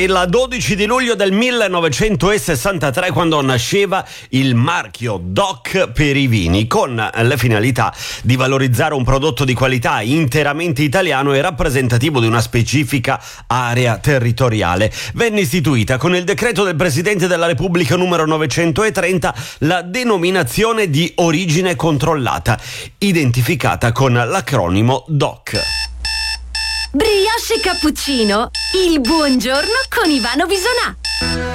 il 12 di luglio del 1963, quando nasceva il marchio DOC per i vini, con la finalità di valorizzare un prodotto di qualità interamente italiano e rappresentativo di una specifica area territoriale. Venne istituita con il decreto del Presidente della Repubblica numero 930 la denominazione di origine controllata, identificata con l'acronimo DOC. Brioche e cappuccino, il buongiorno con Ivano Bisonà.